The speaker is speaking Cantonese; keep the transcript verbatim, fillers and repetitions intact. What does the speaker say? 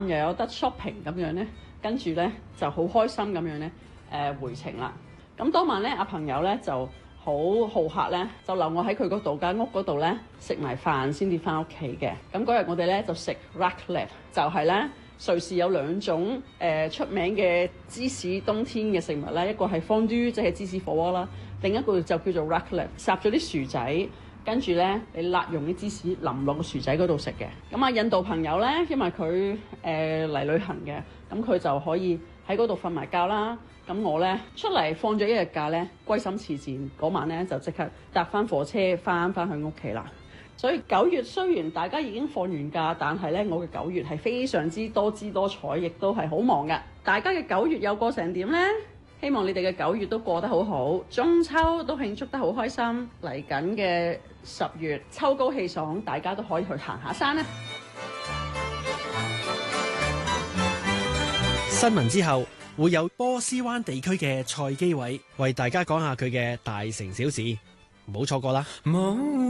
又有得 shopping 咁樣咧，跟住咧就好開心咁樣咧，誒、呃、回程啦。咁當晚咧，阿朋友咧就好好客咧，就留我喺佢嗰度間屋嗰度咧食埋飯先至翻屋企嘅。咁嗰日我哋咧就食 raclette，就係咧瑞士有兩種誒、呃、出名嘅芝士冬天嘅食物咧，一個係 fondue 即係芝士火鍋啦，另一個就叫做 raclette，烚咗啲薯仔。跟住咧，你辣用啲芝士淋落個薯仔嗰度食嘅。咁啊，印度朋友咧，因為佢誒嚟旅行嘅，咁佢就可以喺嗰度瞓埋覺啦。咁我咧出嚟放咗一日假咧，歸心似箭，嗰晚咧就即刻搭翻火車翻翻去屋企啦。所以九月雖然大家已經放完假，但係咧我嘅九月係非常之多姿多彩，亦都係好忙嘅。大家嘅九月又過成點呢？希望你哋嘅九月都過得好好，中秋都慶祝得好開心。嚟緊嘅十月秋高氣爽，大家都可以去行下山咧。 新聞之後會有波斯灣地區嘅蔡基偉為大家講下佢嘅大城小事，唔好錯過啦。